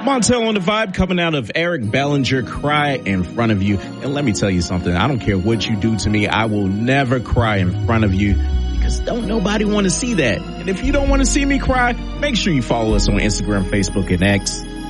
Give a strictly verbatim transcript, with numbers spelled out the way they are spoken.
Montel on the Vibe, coming out of Eric Bellinger, Cry in Front of You. And let me tell you something. I don't care what you do to me. I will never cry in front of you because don't nobody want to see that. And if you don't want to see me cry, make sure you follow us on Instagram, Facebook, and X